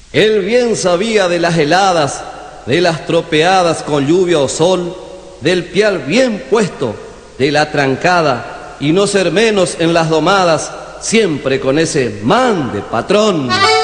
Él bien sabía de las heladas, de las tropeadas con lluvia o sol, del pial bien puesto, de la trancada, y no ser menos en las domadas, siempre con ese man de patrón.